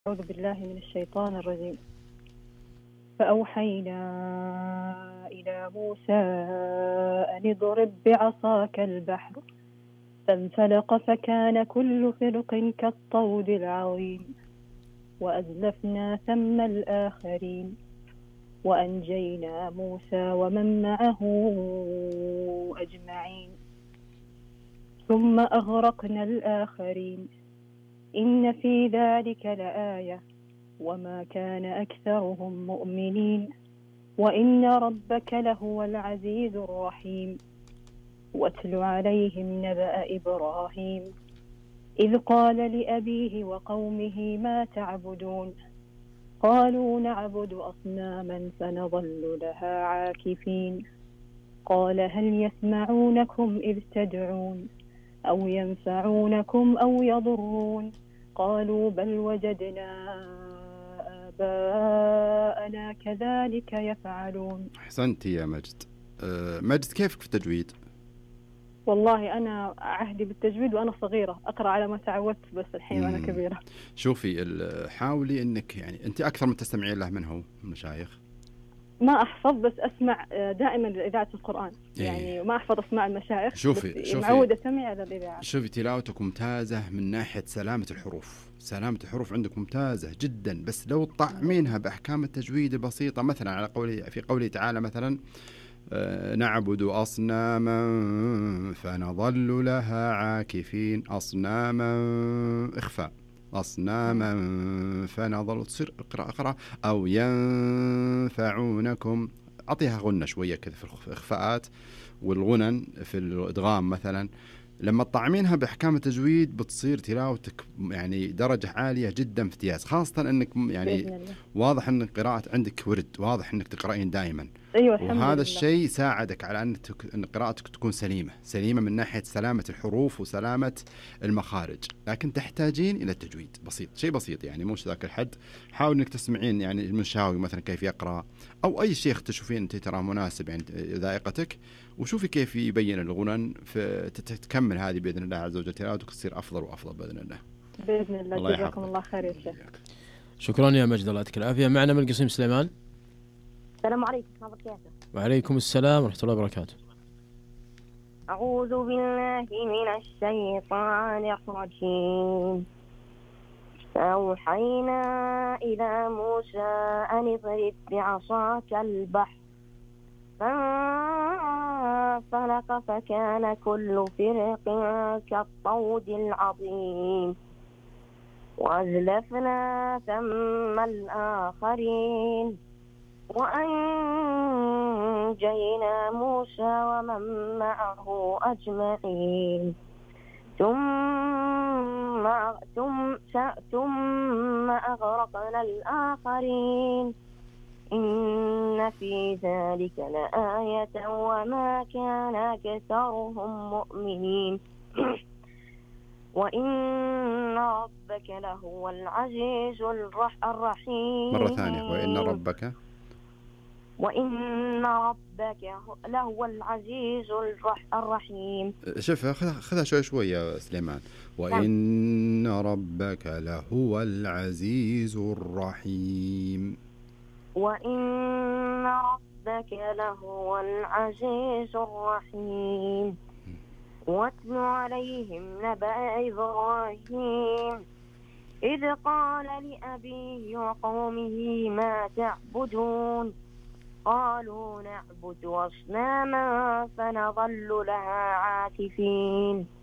أعوذ بالله من الشيطان الرجيم. فأوحينا إلى موسى أن اضرب بعصاك البحر فانفلق فكان كل فرق كالطود العظيم وأزلفنا ثم الآخرين وأنجينا موسى ومن معه أجمعين ثم أغرقنا الآخرين إن في ذلك لآية وما كان أكثرهم مؤمنين وإن ربك لهو العزيز الرحيم. واتل عليهم نبأ إبراهيم إذ قال لأبيه وقومه ما تعبدون قالوا نعبد أصناما فنظل لها عاكفين قال هل يسمعونكم إذ تدعون أو ينفعونكم أو يضرون قالوا بل وجدنا آباءنا كذلك يفعلون. أحسنت يا مجد. مجد، كيفك في التجويد؟ والله أنا عهدي بالتجويد وأنا صغيرة أقرأ على ما تعودت، بس الحين وأنا كبيرة. شوفي، حاولي أنك يعني أنت أكثر من تستمعين له من هو المشايخ. ما أحفظ بس أسمع دائما إذاعة القرآن. يعني ما أحفظ أسمع المشايخ. شوفي معودة أسمع على الإذاعة. شوفي تلاوتك ممتازة من ناحية سلامة الحروف عندك ممتازة جدا، بس لو تطعمينها بأحكام التجويد البسيطة، مثلا على في قوله تعالى مثلا نعبد أصناما فنظل لها عاكفين، أصناما إخفاء، أصناما فنظل، تصير اقرأ أو ينفعونكم، أعطيها غنة شوية كذا في الإخفاءات والغنن في الإدغام مثلا. لما تطعمينها بأحكام التجويد بتصير تلاوتك يعني درجة عالية جدا في امتياز، خاصة أنك يعني واضح أن القراءة عندك ورد، واضح أنك تقرأين دائما. أيوة، وهذا الشيء ساعدك على أن قراءتك تكون سليمة من ناحية سلامة الحروف وسلامة المخارج، لكن تحتاجين إلى التجويد بسيط، شيء بسيط يعني مش ذاك الحد. حاول أنك تسمعين يعني المنشاوي مثلا كيف يقرأ، أو أي شيخ تشوفين أنت ترى مناسب يعني ذائقتك، وشوفي كيف يبين الغنن، تكمل هذه بإذن الله عز وجل، تلاوتك تصير أفضل وأفضل بإذن الله. بإذن الله. جزاكم الله خير يا شيخ. شكرا يا مجد، الله يعطيك العافية. معنا من القصيم سليمان. السلام عليكم ورحمة الله وبركاته. وعليكم السلام ورحمة الله وبركاته. أعوذ بالله من الشيطان الرجيم. فأوحينا إلى موسى أن اضرب بعصاك البحر فانفلق فكان كل فرق كالطود العظيم وأزلفنا ثم الآخرين وأنجينا موسى ومن معه أجمعين ثم أغرقنا الآخرين إن في ذلك لآية وما كان أكثرهم مؤمنين وإن ربك لهو العزيز الرحيم. مرة ثانية، وإن ربك لهو العزيز الرحيم. شوف خذها شوي يا سليمان. وإن ربك لهو العزيز الرحيم. وإن ربك لهو العزيز الرحيم. واتل عليهم نبأ إبراهيم إذ قال لأبيه وقومه ما تعبدون قالوا نعبد أصناما فنظل لها عاكفين